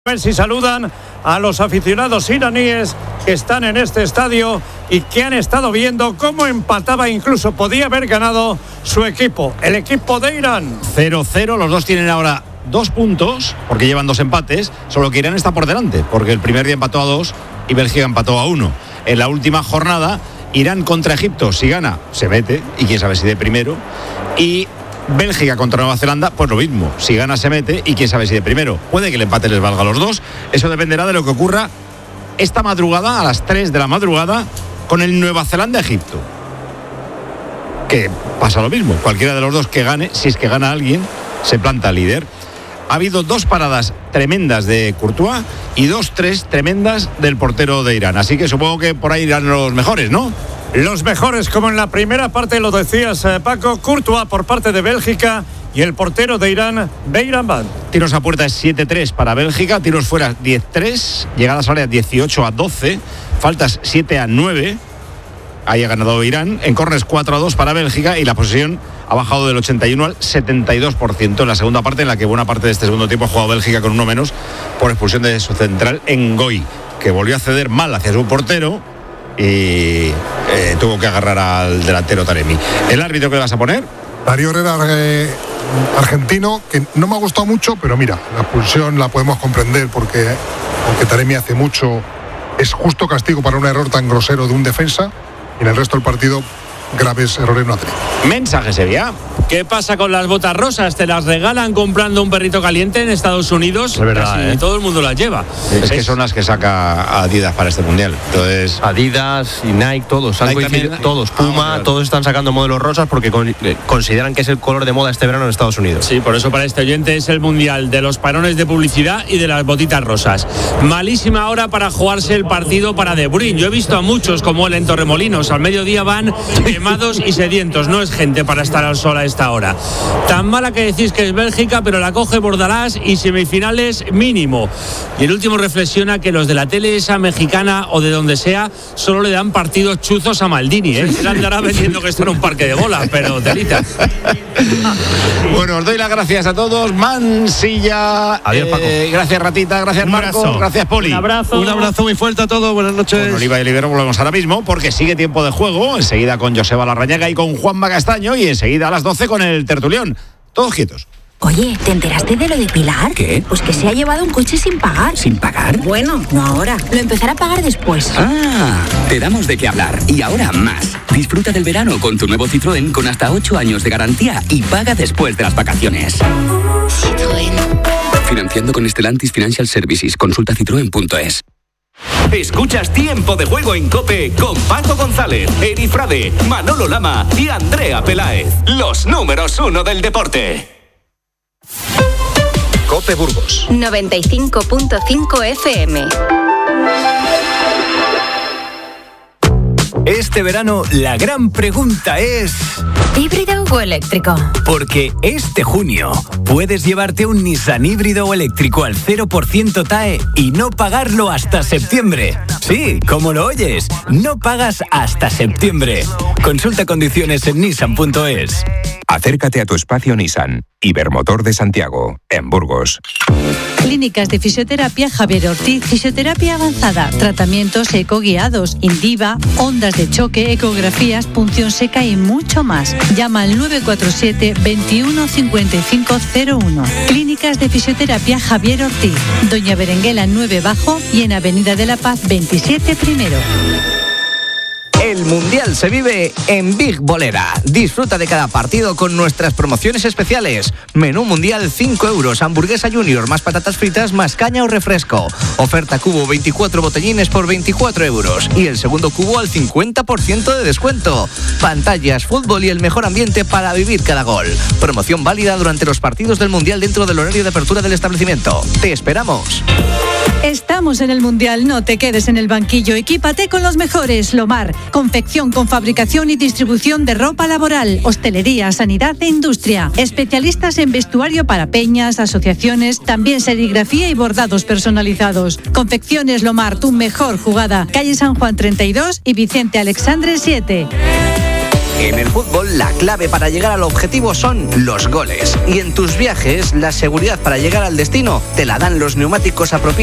A ver si saludan a los aficionados iraníes que están en este estadio y que han estado viendo cómo empataba, incluso podía haber ganado su equipo, el equipo de Irán. 0-0, los dos tienen ahora 2 puntos, porque llevan 2 empates, solo que Irán está por delante, porque el primer día empató a 2 y Bélgica empató a 1. En la última jornada, Irán contra Egipto, si gana, se mete, y quién sabe si de primero, y Bélgica contra Nueva Zelanda, pues lo mismo, si gana se mete y quién sabe si de primero. Puede que el empate les valga a los dos, eso dependerá de lo que ocurra esta madrugada, a las 3 de la madrugada, con el Nueva Zelanda-Egipto, que pasa lo mismo, cualquiera de los dos que gane, si es que gana alguien, se planta líder. Ha habido 2 paradas tremendas de Courtois y 2-3 tremendas del portero de Irán, así que supongo que por ahí irán los mejores, ¿no? Los mejores, como en la primera parte lo decías, Paco. Courtois por parte de Bélgica y el portero de Irán, Beiranvand. Tiros a puerta es 7-3 para Bélgica, tiros fuera 10-3, llegadas a área 18-12, faltas 7-9, ahí ha ganado Irán, en córneres 4-2 para Bélgica y la posesión ha bajado del 81 al 72% en la segunda parte, en la que buena parte de este segundo tiempo ha jugado Bélgica con uno menos por expulsión de su central Ngoy, que volvió a ceder mal hacia su portero y tuvo que agarrar al delantero Taremi. ¿El árbitro que le vas a poner? Darío Herrera, argentino, que no me ha gustado mucho, pero mira, la expulsión la podemos comprender porque aunque Taremi hace mucho, es justo castigo para un error tan grosero de un defensa, y en el resto del partido graves errores no ha tenido. Mensaje Sevilla. ¿Qué pasa con las botas rosas? ¿Te las regalan comprando un perrito caliente en Estados Unidos? Es verdad, todo el mundo las lleva. Es que son las que saca Adidas para este mundial. Entonces, Adidas y Nike, todos, todos, Puma, todos están sacando modelos rosas porque consideran que es el color de moda este verano en Estados Unidos. Sí, por eso para este oyente es el mundial de los parones de publicidad y de las botitas rosas. Malísima hora para jugarse el partido para De Bruyne. Yo he visto a muchos como él en Torremolinos. Al mediodía van quemados y sedientos. No es gente para estar al sol a esta hora. Tan mala que decís que es Bélgica, pero la coge Bordalás y semifinales mínimo. Y el último reflexiona que los de la tele esa mexicana o de donde sea solo le dan partidos chuzos a Maldini, ¿eh? Él andará vendiendo que está en un parque de bolas, pero telita. Bueno, os doy las gracias a todos. Mansilla. Adiós, Paco. Gracias, Ratita. Gracias, Marco. Gracias, Poli. Un abrazo muy fuerte a todos. Buenas noches. Con Oliva y Libero volvemos ahora mismo porque sigue tiempo de juego. Enseguida con Joseba Larrañaga y con Juanma Castaño, y enseguida a las 12 con el tertulión. Todos quietos. Oye, ¿te enteraste de lo de Pilar? ¿Qué? Pues que se ha llevado un coche sin pagar. ¿Sin pagar? Bueno, no ahora. Lo empezará a pagar después. Ah, te damos de qué hablar. Y ahora más. Disfruta del verano con tu nuevo Citroën con hasta 8 años de garantía y paga después de las vacaciones. Citroën. Financiando con Stellantis Financial Services. Consulta citroen.es. Escuchas Tiempo de Juego en COPE con Paco González, Eri Frade, Manolo Lama y Andrea Peláez. Los números 1 del deporte. COPE Burgos 95.5 FM. Este verano la gran pregunta es... ¿híbrido o eléctrico? Porque este junio puedes llevarte un Nissan híbrido o eléctrico al 0% TAE y no pagarlo hasta septiembre. Sí, como lo oyes, no pagas hasta septiembre. Consulta condiciones en nissan.es. Acércate a tu espacio Nissan, Ibermotor de Santiago, en Burgos. Clínicas de fisioterapia Javier Ortiz, fisioterapia avanzada, tratamientos ecoguiados, Indiva, ondas de choque, ecografías, punción seca y mucho más. Llama al 947 21 5501. Clínicas de fisioterapia Javier Ortiz, Doña Berenguela 9 Bajo y en Avenida de la Paz 27 Primero. El Mundial se vive en Big Bolera. Disfruta de cada partido con nuestras promociones especiales. Menú mundial 5 euros, hamburguesa junior más patatas fritas más caña o refresco. Oferta cubo 24 botellines por 24 euros. Y el segundo cubo al 50% de descuento. Pantallas, fútbol y el mejor ambiente para vivir cada gol. Promoción válida durante los partidos del Mundial dentro del horario de apertura del establecimiento. ¡Te esperamos! Estamos en el Mundial, no te quedes en el banquillo, equípate con los mejores. Lomar, confección con fabricación y distribución de ropa laboral, hostelería, sanidad e industria. Especialistas en vestuario para peñas, asociaciones, también serigrafía y bordados personalizados. Confecciones Lomar, tu mejor jugada. Calle San Juan 32 y Vicente Alexandre 7. En el fútbol, la clave para llegar al objetivo son los goles. Y en tus viajes, la seguridad para llegar al destino te la dan los neumáticos apropiados